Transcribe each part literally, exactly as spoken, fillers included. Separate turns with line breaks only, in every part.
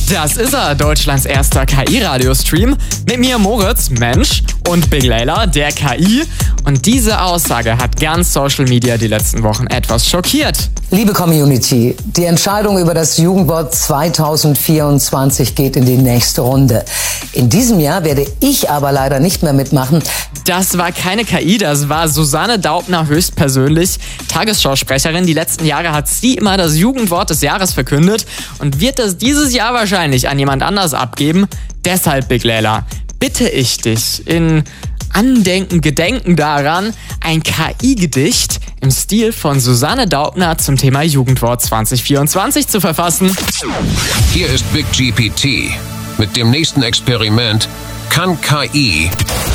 Das ist er, Deutschlands erster K I-Radiostream. Mit mir Moritz, Mensch, und Big Layla, der K I. Und diese Aussage hat ganz Social Media die letzten Wochen etwas schockiert.
Liebe Community, die Entscheidung über das Jugendwort zweitausendvierundzwanzig geht in die nächste Runde. In diesem Jahr werde ich aber leider nicht mehr mitmachen.
Das war keine K I, das war Susanne Daubner höchstpersönlich, Tagesschausprecherin. Die letzten Jahre hat sie immer das Jugendwort des Jahres verkündet und wird das dieses Jahr wahrscheinlich an jemand anders abgeben. Deshalb, Big Layla, bitte ich dich in Andenken, Gedenken daran, ein K I-Gedicht im Stil von Susanne Daubner zum Thema Jugendwort zwanzig vierundzwanzig zu verfassen.
Hier ist Big G P T mit dem nächsten Experiment. Kann K I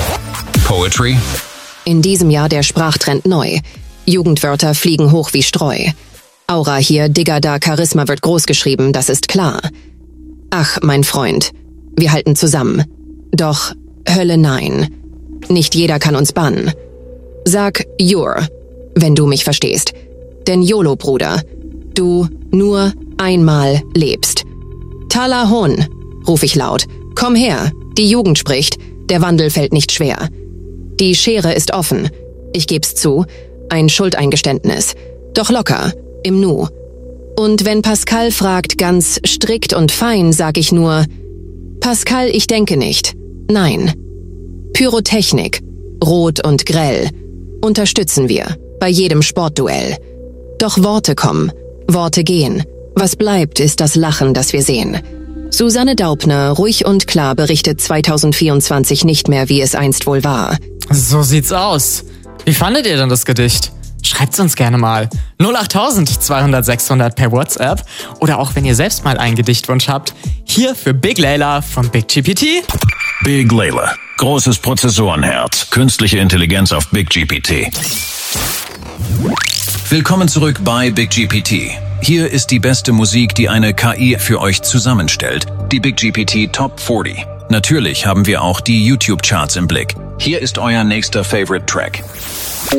Poetry?
In diesem Jahr der Sprachtrend neu. Jugendwörter fliegen hoch wie Streu. Aura hier, Digger da, Charisma wird großgeschrieben, das ist klar. Ach, mein Freund, wir halten zusammen. Doch Hölle nein. Nicht jeder kann uns bannen. Sag Your, wenn du mich verstehst. Denn YOLO, Bruder, du nur einmal lebst. Talahon, ruf ich laut. Komm her, die Jugend spricht, der Wandel fällt nicht schwer. Die Schere ist offen, ich geb's zu, ein Schuldeingeständnis. Doch locker, im Nu. Und wenn Pascal fragt, ganz strikt und fein, sag ich nur, Pascal, ich denke nicht. Nein. Pyrotechnik, rot und grell, unterstützen wir bei jedem Sportduell. Doch Worte kommen, Worte gehen. Was bleibt, ist das Lachen, das wir sehen. Susanne Daubner, ruhig und klar, berichtet zweitausendvierundzwanzig nicht mehr, wie es einst wohl war.
So sieht's aus. Wie fandet ihr denn das Gedicht? Schreibt's uns gerne mal. null acht zweihundert sechshundert per WhatsApp. Oder auch wenn ihr selbst mal einen Gedichtwunsch habt. Hier für Big Layla von Big G P T.
Big Layla. Großes Prozessorenherz. Künstliche Intelligenz auf Big G P T. Willkommen zurück bei Big G P T. Hier ist die beste Musik, die eine K I für euch zusammenstellt. Die Big G P T Top vierzig. Natürlich haben wir auch die YouTube-Charts im Blick. Hier ist euer nächster Favorite Track.